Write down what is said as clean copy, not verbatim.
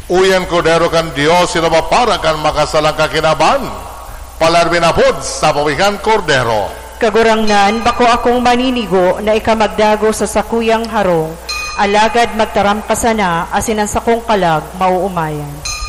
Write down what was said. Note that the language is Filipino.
Uyan Cordero kan Dios sino mapara kan makasalang kakinaban. Palarbi na pod sa pawikan Cordero. Kagurangnan, bako akong maninigo na ikamagdago sa sakuyang harong, alagad magtaram kasana, asinan sa kong kalag, mauumayan.